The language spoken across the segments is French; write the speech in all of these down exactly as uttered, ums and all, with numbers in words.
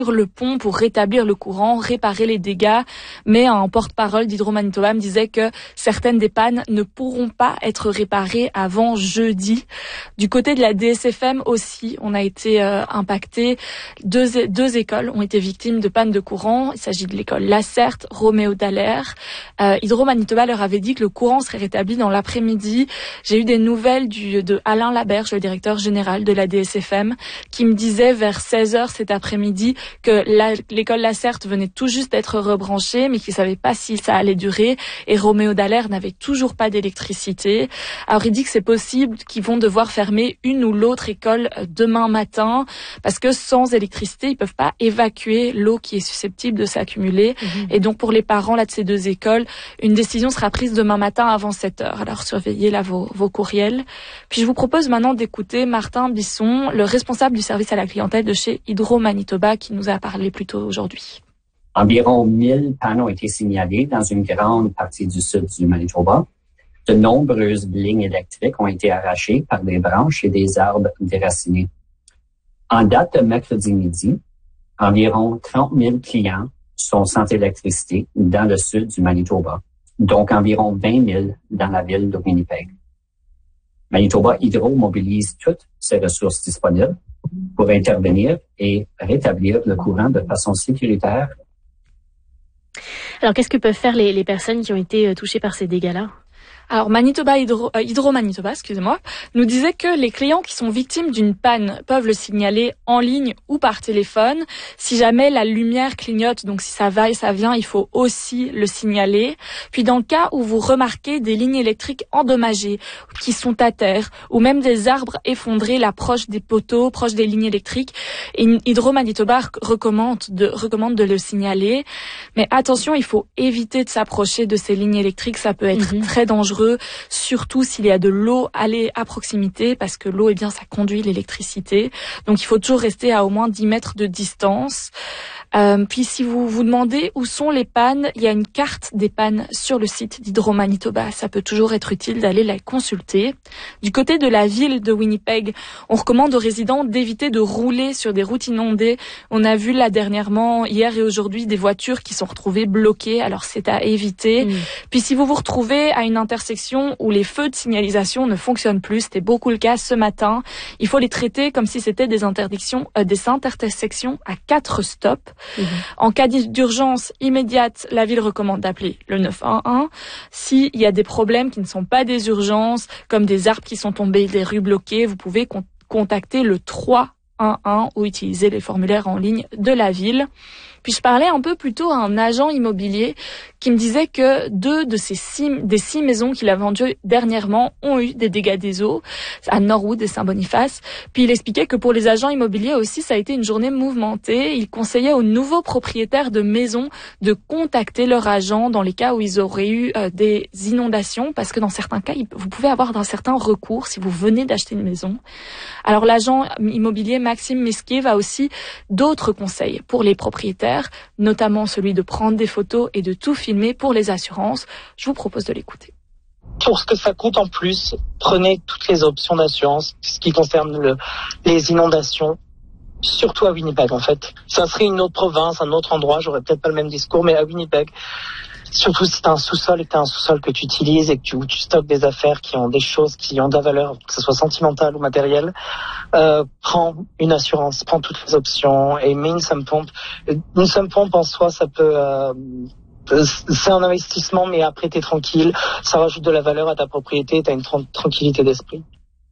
le pont pour rétablir le courant, réparer les dégâts, mais un porte-parole d'Hydro-Manitoba me disait que certaines des pannes ne pourront pas être réparées avant jeudi. Du côté de la D S F M aussi, on a été euh, impacté. Deux, deux écoles ont été victimes de pannes de courant. Il s'agit de l'école Lacerte, Roméo Dallaire. Euh, Hydro-Manitoba leur avait dit que le courant serait rétabli dans l'après-midi. J'ai eu des nouvelles du, de Alain Laberge, le directeur général de la D S F M, qui me disait vers seize heures cet après-midi que la, l'école Lacerte venait tout juste d'être rebranchée, mais qu'ils ne savaient pas si ça allait durer. Et Roméo Dallaire n'avait toujours pas d'électricité. Alors il dit que c'est possible qu'ils vont devoir fermer une ou l'autre école demain matin, parce que sans électricité, ils peuvent pas évacuer l'eau qui est susceptible de s'accumuler. Mmh. Et donc pour les parents là de ces deux écoles, une décision sera prise demain matin avant sept heures. Alors surveillez là vos, vos courriels. Puis je vous propose maintenant d'écouter Martin Bisson, le responsable du service à la clientèle de chez Hydro-Manitoba, qui nous a parlé plus tôt aujourd'hui. Environ mille pannes ont été signalés dans une grande partie du sud du Manitoba. De nombreuses lignes électriques ont été arrachées par des branches et des arbres déracinés. En date de mercredi midi, environ trente mille clients sont sans électricité dans le sud du Manitoba, donc environ vingt mille dans la ville de Winnipeg. Manitoba Hydro mobilise toutes ses ressources disponibles pour intervenir et rétablir le courant de façon sécuritaire. Alors, qu'est-ce que peuvent faire les, les personnes qui ont été touchées par ces dégâts-là? Alors Manitoba Hydro, euh, Hydro-Manitoba, excusez-moi, nous disait que les clients qui sont victimes d'une panne peuvent le signaler en ligne ou par téléphone. Si jamais la lumière clignote, donc si ça va et ça vient, il faut aussi le signaler. Puis dans le cas où vous remarquez des lignes électriques endommagées, qui sont à terre, ou même des arbres effondrés là proche des poteaux, proche des lignes électriques, Hydro-Manitoba recommande de, recommande de le signaler. Mais attention, il faut éviter de s'approcher de ces lignes électriques, ça peut être mmh. très dangereux. Surtout s'il y a de l'eau allée à proximité, parce que l'eau, eh bien, ça conduit l'électricité. Donc, il faut toujours rester à au moins dix mètres de distance. Euh, puis, si vous vous demandez où sont les pannes, il y a une carte des pannes sur le site d'Hydro-Manitoba. Ça peut toujours être utile d'aller la consulter. Du côté de la ville de Winnipeg, on recommande aux résidents d'éviter de rouler sur des routes inondées. On a vu là dernièrement, hier et aujourd'hui, des voitures qui sont retrouvées bloquées. Alors, c'est à éviter. Mmh. Puis, si vous vous retrouvez à une intersection où les feux de signalisation ne fonctionnent plus, c'était beaucoup le cas ce matin, il faut les traiter comme si c'était des interdictions, euh, des intersections à quatre stops. Mmh. En cas d'urgence immédiate, la ville recommande d'appeler le neuf un un. S'il y a des problèmes qui ne sont pas des urgences, comme des arbres qui sont tombés, des rues bloquées, vous pouvez con- contacter le trois un un ou utiliser les formulaires en ligne de la ville. Puis je parlais un peu plus tôt à un agent immobilier qui me disait que deux de ces six, des six maisons qu'il a vendues dernièrement ont eu des dégâts des eaux à Norwood et Saint-Boniface. Puis il expliquait que pour les agents immobiliers aussi, ça a été une journée mouvementée. Il conseillait aux nouveaux propriétaires de maisons de contacter leur agent dans les cas où ils auraient eu euh, des inondations, parce que dans certains cas, vous pouvez avoir un certain recours si vous venez d'acheter une maison. Alors l'agent immobilier Maxime Mesquier va aussi d'autres conseils pour les propriétaires, notamment celui de prendre des photos et de tout filmer pour les assurances. Je vous propose de l'écouter. Pour ce que ça coûte en plus, prenez toutes les options d'assurance, ce qui concerne le, les inondations, surtout à Winnipeg en fait. Ça serait une autre province, un autre endroit, j'aurais peut-être pas le même discours, mais à Winnipeg, surtout si t'as un sous-sol et que t'as un sous-sol que tu utilises et que tu, où tu stockes des affaires qui ont des choses qui ont de la valeur, que ce soit sentimentale ou matérielle, euh, prends une assurance, prends toutes les options et mets une somme pompe. Une somme pompe en soi, ça peut... Euh, c'est un investissement, mais après t'es tranquille, ça rajoute de la valeur à ta propriété, t'as une tra- tranquillité d'esprit.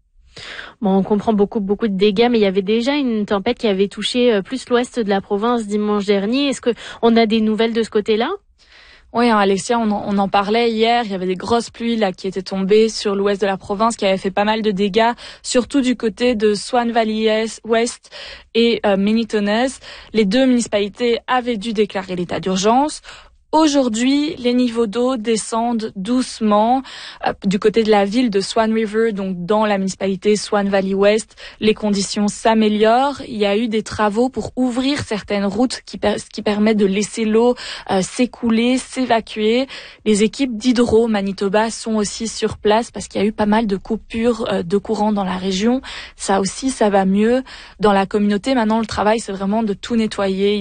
Bon, on comprend beaucoup, beaucoup de dégâts, mais il y avait déjà une tempête qui avait touché plus l'ouest de la province dimanche dernier. Est-ce que on a des nouvelles de ce côté-là? Oui, hein, Alexia, on en, on en parlait hier. Il y avait des grosses pluies là qui étaient tombées sur l'ouest de la province, qui avaient fait pas mal de dégâts, surtout du côté de Swan Valley West et euh, Minitones. Les deux municipalités avaient dû déclarer l'état d'urgence. Aujourd'hui, les niveaux d'eau descendent doucement euh, du côté de la ville de Swan River, donc dans la municipalité Swan Valley West. Les conditions s'améliorent. Il y a eu des travaux pour ouvrir certaines routes qui, per- qui permettent de laisser l'eau euh, s'écouler, s'évacuer. Les équipes d'Hydro-Manitoba sont aussi sur place parce qu'il y a eu pas mal de coupures euh, de courant dans la région. Ça aussi, ça va mieux. Dans la communauté, maintenant, le travail, c'est vraiment de tout nettoyer.